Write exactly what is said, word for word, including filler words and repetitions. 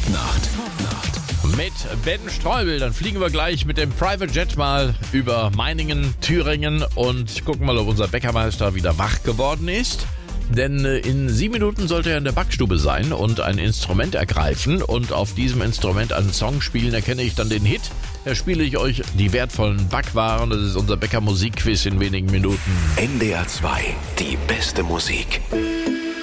Top-Nacht. Mit Ben Streubel, dann fliegen wir gleich mit dem Private Jet mal über Meiningen, Thüringen und gucken mal, ob unser Bäckermeister wieder wach geworden ist. Denn in sieben Minuten sollte er in der Backstube sein und ein Instrument ergreifen und auf diesem Instrument einen Song spielen. Erkenne ich dann den Hit. Da spiele ich euch die wertvollen Backwaren. Das ist unser Bäcker-Musikquiz in wenigen Minuten. N D R zwei, die beste Musik.